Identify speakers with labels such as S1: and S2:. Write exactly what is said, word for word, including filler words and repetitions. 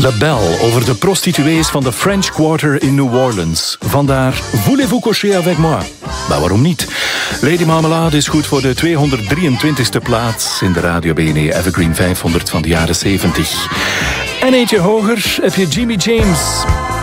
S1: La Belle over de prostituees van de French Quarter in New Orleans. Vandaar Voulez-vous coucher avec moi? Maar waarom niet? Lady Marmalade is goed voor de tweehonderddrieëntwintigste plaats in de Radio B N E Evergreen vijfhonderd van de jaren zeventig. En eentje hoger heb je Jimmy James.